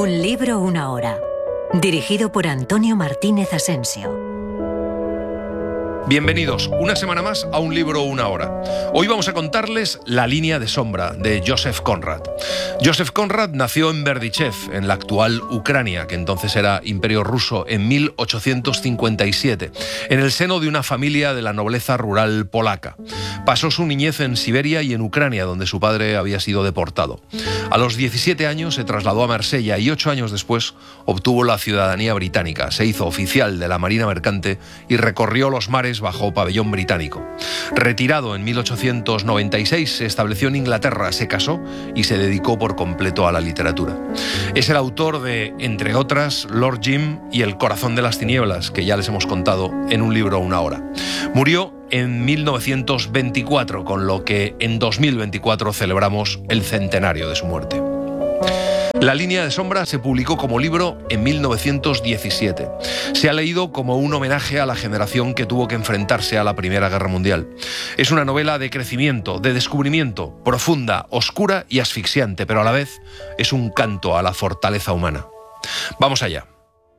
Un libro, una hora. Dirigido por Antonio Martínez Asensio. Bienvenidos una semana más a Un libro, una hora. Hoy vamos a contarles La línea de sombra, de Joseph Conrad. Joseph Conrad nació en Berdichev, en la actual Ucrania, que entonces era Imperio Ruso, en 1857, en el seno de una familia de la nobleza rural polaca. Pasó su niñez en Siberia y en Ucrania, donde su padre había sido deportado. A los 17 años se trasladó a Marsella y 8 años después obtuvo la ciudadanía británica. Se hizo oficial de la Marina Mercante y recorrió los mares bajo pabellón británico. Retirado en 1896, se estableció en Inglaterra, se casó y se dedicó por completo a la literatura. Es el autor de, entre otras, Lord Jim y El corazón de las tinieblas, que ya les hemos contado en Un libro, una hora. Murió en 1924, con lo que en 2024 celebramos el centenario de su muerte. La línea de sombra se publicó como libro en 1917. Se ha leído como un homenaje a la generación que tuvo que enfrentarse a la Primera Guerra Mundial. Es una novela de crecimiento, de descubrimiento, profunda, oscura y asfixiante, pero a la vez es un canto a la fortaleza humana. Vamos allá.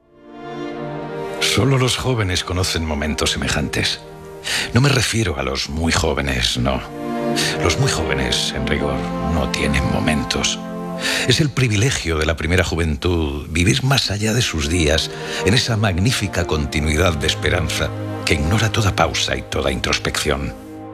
Solo los jóvenes conocen momentos semejantes. No me refiero a los muy jóvenes, no. Los muy jóvenes, en rigor, no tienen momentos. Es el privilegio de la primera juventud vivir más allá de sus días en esa magnífica continuidad de esperanza que ignora toda pausa y toda introspección.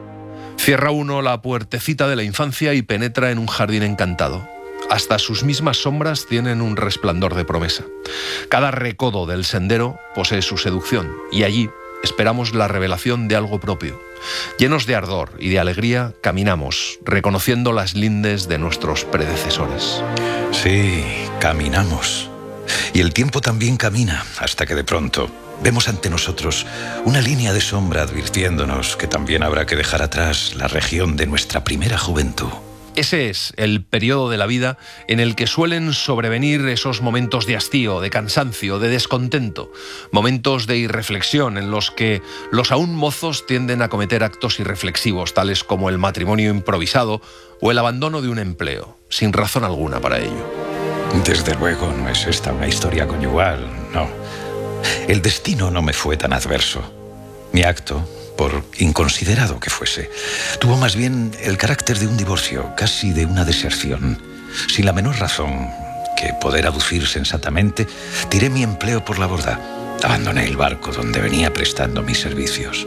Cierra uno la puertecita de la infancia y penetra en un jardín encantado. Hasta sus mismas sombras tienen un resplandor de promesa. Cada recodo del sendero posee su seducción y allí esperamos la revelación de algo propio. Llenos de ardor y de alegría, caminamos, reconociendo las lindes de nuestros predecesores. Sí, caminamos. Y el tiempo también camina, hasta que de pronto vemos ante nosotros una línea de sombra advirtiéndonos que también habrá que dejar atrás la región de nuestra primera juventud. Ese es el periodo de la vida en el que suelen sobrevenir esos momentos de hastío, de cansancio, de descontento, momentos de irreflexión en los que los aún mozos tienden a cometer actos irreflexivos, tales como el matrimonio improvisado o el abandono de un empleo, sin razón alguna para ello. Desde luego no es esta una historia conyugal, no. El destino no me fue tan adverso. Mi acto, por inconsiderado que fuese, tuvo más bien el carácter de un divorcio, casi de una deserción. Sin la menor razón que poder aducir sensatamente, tiré mi empleo por la borda. Abandoné el barco donde venía prestando mis servicios.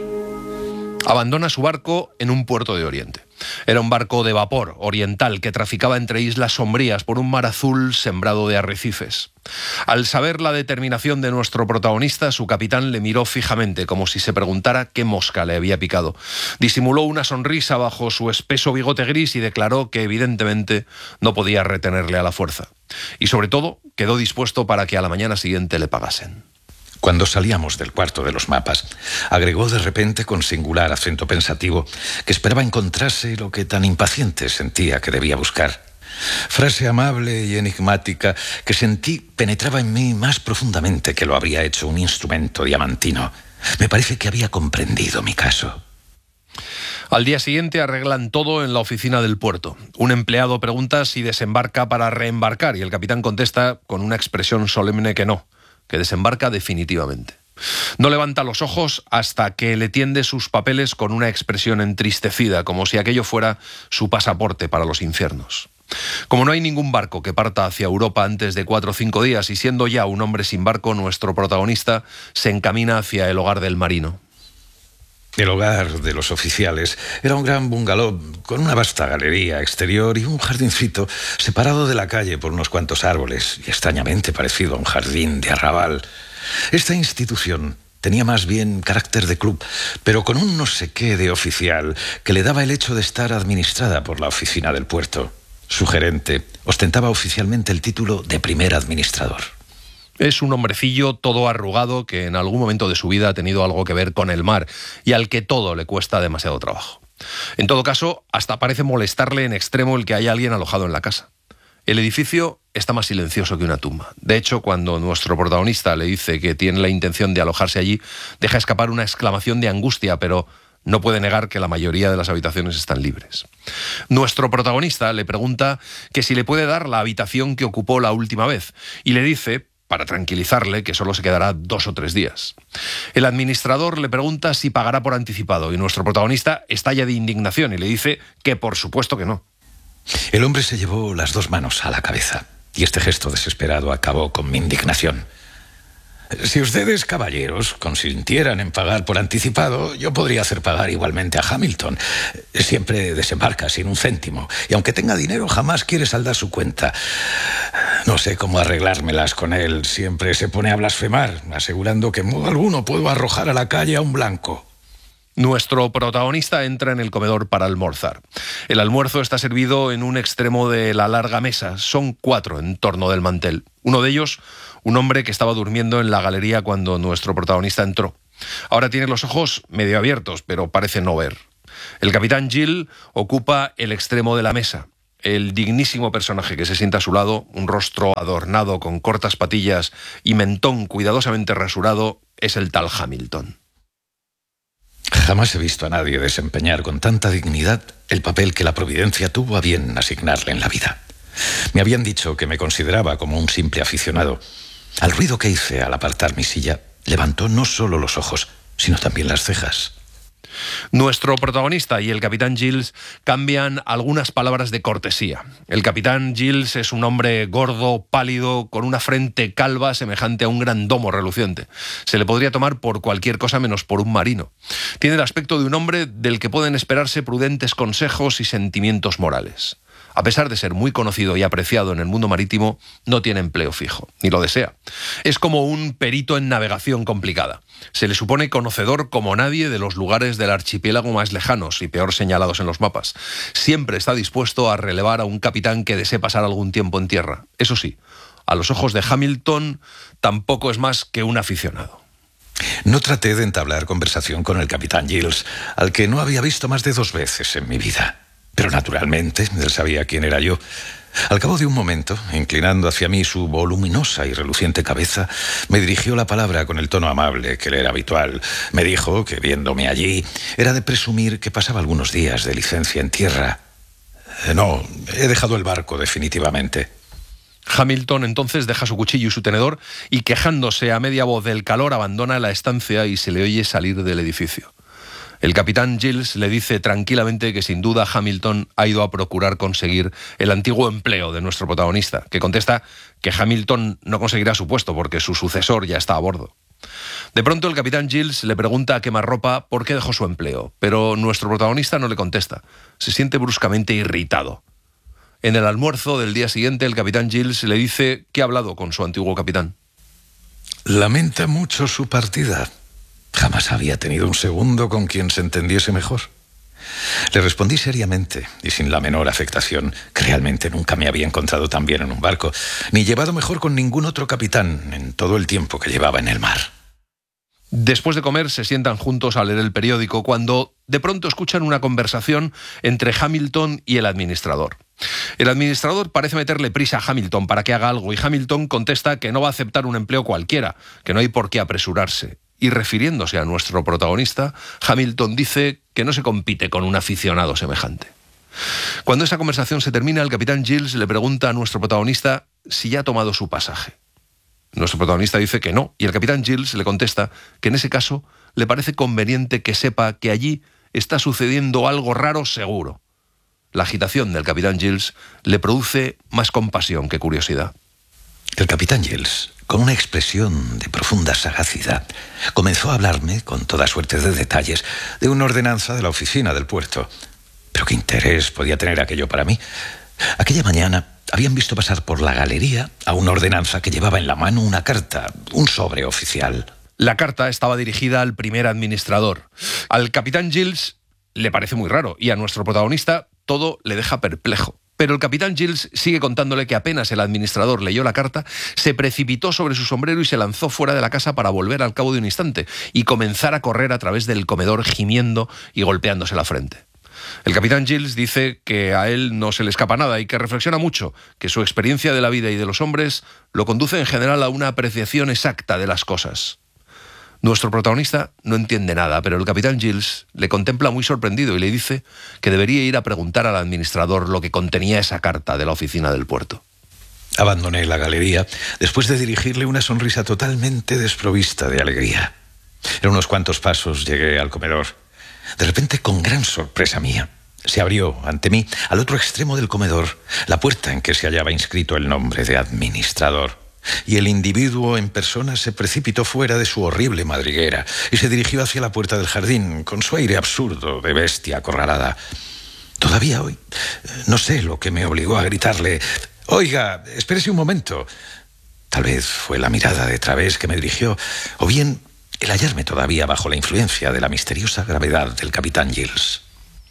Abandona su barco en un puerto de Oriente. Era un barco de vapor oriental que traficaba entre islas sombrías por un mar azul sembrado de arrecifes. Al saber la determinación de nuestro protagonista, su capitán le miró fijamente, como si se preguntara qué mosca le había picado. Disimuló una sonrisa bajo su espeso bigote gris y declaró que evidentemente no podía retenerle a la fuerza. Y sobre todo, quedó dispuesto para que a la mañana siguiente le pagasen. Cuando salíamos del cuarto de los mapas, agregó de repente con singular acento pensativo que esperaba encontrarse lo que tan impaciente sentía que debía buscar. Frase amable y enigmática que sentí penetraba en mí más profundamente que lo habría hecho un instrumento diamantino. Me parece que había comprendido mi caso. Al día siguiente arreglan todo en la oficina del puerto. Un empleado pregunta si desembarca para reembarcar y el capitán contesta con una expresión solemne que no, que desembarca definitivamente. No levanta los ojos hasta que le tiende sus papeles con una expresión entristecida, como si aquello fuera su pasaporte para los infiernos. Como no hay ningún barco que parta hacia Europa antes de 4 o 5 días y siendo ya un hombre sin barco, nuestro protagonista se encamina hacia el hogar del marino. El hogar de los oficiales era un gran bungalow con una vasta galería exterior y un jardincito separado de la calle por unos cuantos árboles y extrañamente parecido a un jardín de arrabal. Esta institución tenía más bien carácter de club, pero con un no sé qué de oficial que le daba el hecho de estar administrada por la oficina del puerto. Su gerente ostentaba oficialmente el título de primer administrador. Es un hombrecillo todo arrugado que en algún momento de su vida ha tenido algo que ver con el mar y al que todo le cuesta demasiado trabajo. En todo caso, hasta parece molestarle en extremo el que haya alguien alojado en la casa. El edificio está más silencioso que una tumba. De hecho, cuando nuestro protagonista le dice que tiene la intención de alojarse allí, deja escapar una exclamación de angustia, pero No puede negar que la mayoría de las habitaciones están libres. Nuestro protagonista le pregunta que si le puede dar la habitación que ocupó la última vez y le dice, para tranquilizarle, que solo se quedará 2 o 3 días. El administrador le pregunta si pagará por anticipado y nuestro protagonista estalla de indignación y le dice que por supuesto que no. El hombre se llevó las 2 manos a la cabeza y este gesto desesperado acabó con mi indignación. Si ustedes, caballeros, consintieran en pagar por anticipado, yo podría hacer pagar igualmente a Hamilton. Siempre desembarca sin un céntimo, y aunque tenga dinero, jamás quiere saldar su cuenta. No sé cómo arreglármelas con él. Siempre se pone a blasfemar, asegurando que en modo alguno puedo arrojar a la calle a un blanco. Nuestro protagonista entra en el comedor para almorzar. El almuerzo está servido en un extremo de la larga mesa. Son 4 en torno del mantel. Uno de ellos, un hombre que estaba durmiendo en la galería cuando nuestro protagonista entró. Ahora tiene los ojos medio abiertos, pero parece no ver. El capitán Gill ocupa el extremo de la mesa. El dignísimo personaje que se sienta a su lado, un rostro adornado con cortas patillas y mentón cuidadosamente rasurado, es el tal Hamilton. Jamás he visto a nadie desempeñar con tanta dignidad el papel que la providencia tuvo a bien asignarle en la vida. Me habían dicho que me consideraba como un simple aficionado. Al ruido que hice al apartar mi silla, levantó no solo los ojos, sino también las cejas. Nuestro protagonista y el capitán Giles cambian algunas palabras de cortesía. El capitán Giles es un hombre gordo, pálido, con una frente calva semejante a un gran domo reluciente. Se le podría tomar por cualquier cosa menos por un marino. Tiene el aspecto de un hombre del que pueden esperarse prudentes consejos y sentimientos morales. A pesar de ser muy conocido y apreciado en el mundo marítimo, no tiene empleo fijo, ni lo desea. Es como un perito en navegación complicada. Se le supone conocedor como nadie de los lugares del archipiélago más lejanos y peor señalados en los mapas. Siempre está dispuesto a relevar a un capitán que desee pasar algún tiempo en tierra. Eso sí, a los ojos de Hamilton, tampoco es más que un aficionado. No traté de entablar conversación con el capitán Giles, al que no había visto más de 2 veces en mi vida. Pero naturalmente, él sabía quién era yo. Al cabo de un momento, inclinando hacia mí su voluminosa y reluciente cabeza, me dirigió la palabra con el tono amable que le era habitual. Me dijo que, viéndome allí, era de presumir que pasaba algunos días de licencia en tierra. No, he dejado el barco definitivamente. Hamilton entonces deja su cuchillo y su tenedor y, quejándose a media voz del calor, abandona la estancia y se le oye salir del edificio. El capitán Giles le dice tranquilamente que sin duda Hamilton ha ido a procurar conseguir el antiguo empleo de nuestro protagonista, que contesta que Hamilton no conseguirá su puesto porque su sucesor ya está a bordo. De pronto el capitán Giles le pregunta a quemarropa por qué dejó su empleo, pero nuestro protagonista no le contesta. Se siente bruscamente irritado. En el almuerzo del día siguiente el capitán Giles le dice que ha hablado con su antiguo capitán. Lamenta mucho su partida. Jamás había tenido un segundo con quien se entendiese mejor. Le respondí seriamente y sin la menor afectación que realmente nunca me había encontrado tan bien en un barco, ni llevado mejor con ningún otro capitán en todo el tiempo que llevaba en el mar. Después de comer se sientan juntos a leer el periódico cuando de pronto escuchan una conversación entre Hamilton y el administrador. El administrador parece meterle prisa a Hamilton para que haga algo y Hamilton contesta que no va a aceptar un empleo cualquiera, que no hay por qué apresurarse. Y refiriéndose a nuestro protagonista, Hamilton dice que no se compite con un aficionado semejante. Cuando esa conversación se termina, el capitán Giles le pregunta a nuestro protagonista si ya ha tomado su pasaje. Nuestro protagonista dice que no, y el capitán Giles le contesta que en ese caso le parece conveniente que sepa que allí está sucediendo algo raro seguro. La agitación del capitán Giles le produce más compasión que curiosidad. El capitán Giles, con una expresión de profunda sagacidad, comenzó a hablarme con toda suerte de detalles de una ordenanza de la oficina del puerto. Pero qué interés podía tener aquello para mí. Aquella mañana habían visto pasar por la galería a una ordenanza que llevaba en la mano una carta, un sobre oficial. La carta estaba dirigida al primer administrador. Al capitán Giles le parece muy raro y a nuestro protagonista todo le deja perplejo. Pero el capitán Giles sigue contándole que apenas el administrador leyó la carta, se precipitó sobre su sombrero y se lanzó fuera de la casa para volver al cabo de un instante y comenzar a correr a través del comedor gimiendo y golpeándose la frente. El capitán Giles dice que a él no se le escapa nada y que reflexiona mucho, que su experiencia de la vida y de los hombres lo conduce en general a una apreciación exacta de las cosas. Nuestro protagonista no entiende nada, pero el capitán Giles le contempla muy sorprendido y le dice que debería ir a preguntar al administrador lo que contenía esa carta de la oficina del puerto. Abandoné la galería después de dirigirle una sonrisa totalmente desprovista de alegría. En unos cuantos pasos llegué al comedor. De repente, con gran sorpresa mía, se abrió ante mí, al otro extremo del comedor, la puerta en que se hallaba inscrito el nombre de administrador. Y el individuo en persona se precipitó fuera de su horrible madriguera y se dirigió hacia la puerta del jardín con su aire absurdo de bestia acorralada. Todavía hoy no sé lo que me obligó a gritarle: «Oiga, espérese un momento». Tal vez fue la mirada de través que me dirigió, o bien el hallarme todavía bajo la influencia de la misteriosa gravedad del capitán Giles.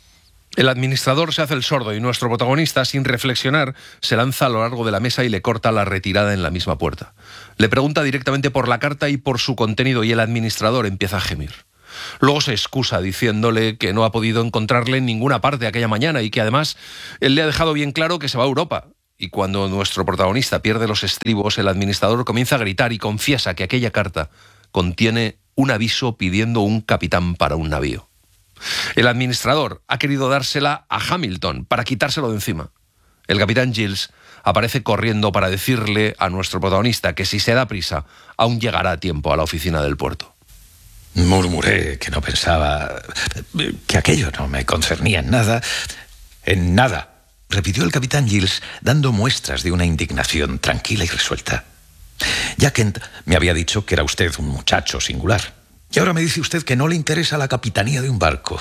El administrador se hace el sordo y nuestro protagonista, sin reflexionar, se lanza a lo largo de la mesa y le corta la retirada en la misma puerta. Le pregunta directamente por la carta y por su contenido y el administrador empieza a gemir. Luego se excusa diciéndole que no ha podido encontrarle en ninguna parte aquella mañana y que además él le ha dejado bien claro que se va a Europa. Y cuando nuestro protagonista pierde los estribos, el administrador comienza a gritar y confiesa que aquella carta contiene un aviso pidiendo un capitán para un navío. El administrador ha querido dársela a Hamilton para quitárselo de encima. El capitán Giles aparece corriendo para decirle a nuestro protagonista que si se da prisa, aún llegará a tiempo a la oficina del puerto. Murmuré que no pensaba, que aquello no me concernía en nada. En nada, repitió el capitán Giles, dando muestras de una indignación tranquila y resuelta. Ya Kent me había dicho que era usted un muchacho singular. Y ahora me dice usted que no le interesa la capitanía de un barco.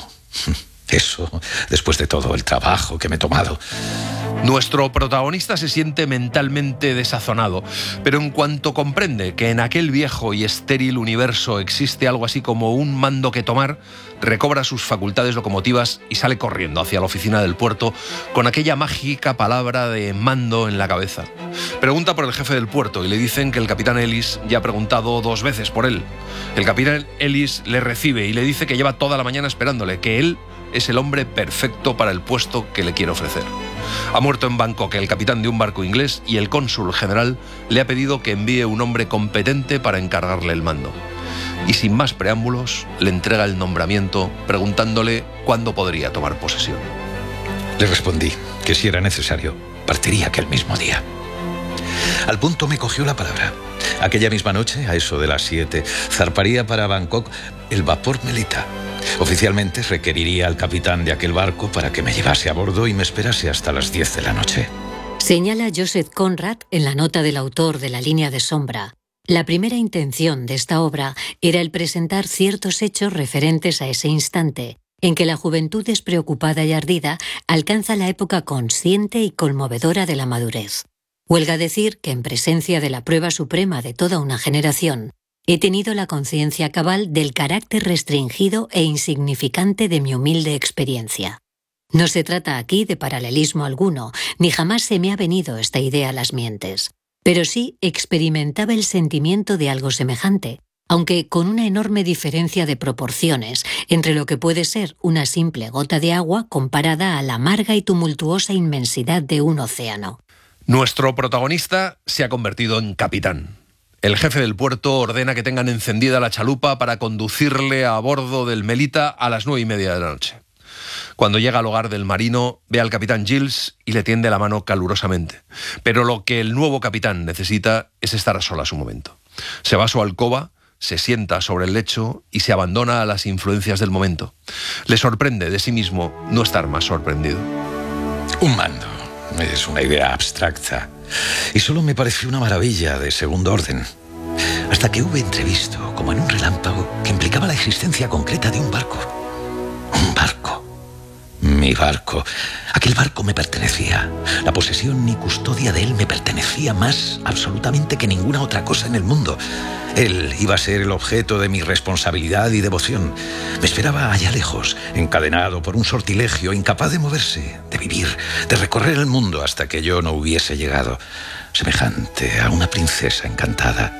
Eso, después de todo el trabajo que me he tomado. Nuestro protagonista se siente mentalmente desazonado, pero en cuanto comprende que en aquel viejo y estéril universo existe algo así como un mando que tomar, recobra sus facultades locomotivas y sale corriendo hacia la oficina del puerto con aquella mágica palabra de mando en la cabeza. Pregunta por el jefe del puerto y le dicen que el capitán Ellis ya ha preguntado 2 veces por él. El capitán Ellis le recibe y le dice que lleva toda la mañana esperándole, que él es el hombre perfecto para el puesto que le quiere ofrecer. Ha muerto en Bangkok el capitán de un barco inglés y el cónsul general le ha pedido que envíe un hombre competente para encargarle el mando. Y sin más preámbulos, le entrega el nombramiento preguntándole cuándo podría tomar posesión. Le respondí que si era necesario, partiría aquel mismo día. Al punto me cogió la palabra. Aquella misma noche, a eso de las 7, zarparía para Bangkok el vapor Melita. Oficialmente requeriría al capitán de aquel barco para que me llevase a bordo y me esperase hasta las 10 de la noche. Señala Joseph Conrad en la nota del autor de La línea de sombra. La primera intención de esta obra era el presentar ciertos hechos referentes a ese instante, en que la juventud despreocupada y ardida alcanza la época consciente y conmovedora de la madurez. Huelga decir que en presencia de la prueba suprema de toda una generación, he tenido la conciencia cabal del carácter restringido e insignificante de mi humilde experiencia. No se trata aquí de paralelismo alguno, ni jamás se me ha venido esta idea a las mientes, pero sí experimentaba el sentimiento de algo semejante, aunque con una enorme diferencia de proporciones entre lo que puede ser una simple gota de agua comparada a la amarga y tumultuosa inmensidad de un océano. Nuestro protagonista se ha convertido en capitán. El jefe del puerto ordena que tengan encendida la chalupa para conducirle a bordo del Melita a las 9:30 de la noche. Cuando llega al hogar del marino, ve al capitán Giles y le tiende la mano calurosamente. Pero lo que el nuevo capitán necesita es estar a solas un momento. Se va a su alcoba, se sienta sobre el lecho y se abandona a las influencias del momento. Le sorprende de sí mismo no estar más sorprendido. Un mando es una idea abstracta y solo me pareció una maravilla de segundo orden, hasta que hube entrevisto, como en un relámpago, que implicaba la existencia concreta de un barco. Un barco. Mi barco. Aquel barco me pertenecía. La posesión y custodia de él me pertenecía más absolutamente que ninguna otra cosa en el mundo. Él iba a ser el objeto de mi responsabilidad y devoción. Me esperaba allá lejos, encadenado por un sortilegio, incapaz de moverse, de vivir, de recorrer el mundo hasta que yo no hubiese llegado, semejante a una princesa encantada.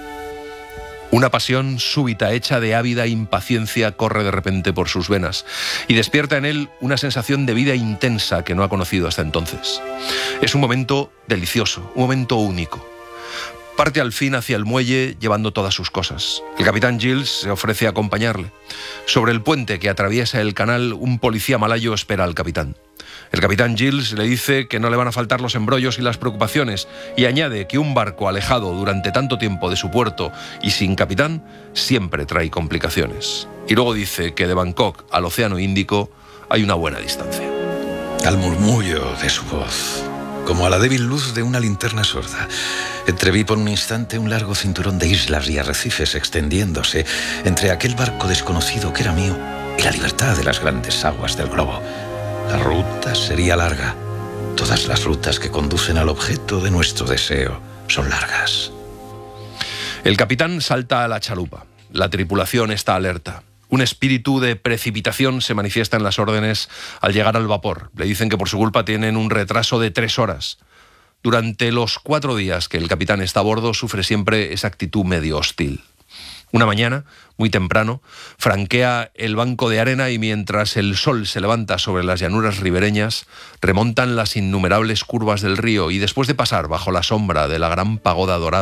Una pasión súbita, hecha de ávida impaciencia, corre de repente por sus venas y despierta en él una sensación de vida intensa que no ha conocido hasta entonces. Es un momento delicioso, un momento único. Parte al fin hacia el muelle llevando todas sus cosas. El capitán Giles se ofrece a acompañarle. Sobre el puente que atraviesa el canal, un policía malayo espera al capitán. El capitán Giles le dice que no le van a faltar los embrollos y las preocupaciones y añade que un barco alejado durante tanto tiempo de su puerto y sin capitán siempre trae complicaciones. Y luego dice que de Bangkok al Océano Índico hay una buena distancia. Al murmullo de su voz, como a la débil luz de una linterna sorda, entreví por un instante un largo cinturón de islas y arrecifes extendiéndose entre aquel barco desconocido que era mío y la libertad de las grandes aguas del globo. La ruta sería larga. Todas las rutas que conducen al objeto de nuestro deseo son largas. El capitán salta a la chalupa. La tripulación está alerta. Un espíritu de precipitación se manifiesta en las órdenes al llegar al vapor. Le dicen que por su culpa tienen un retraso de 3 horas. Durante los 4 días que el capitán está a bordo, sufre siempre esa actitud medio hostil. Una mañana, muy temprano, franquea el banco de arena y mientras el sol se levanta sobre las llanuras ribereñas, remontan las innumerables curvas del río y después de pasar bajo la sombra de la gran pagoda dorada,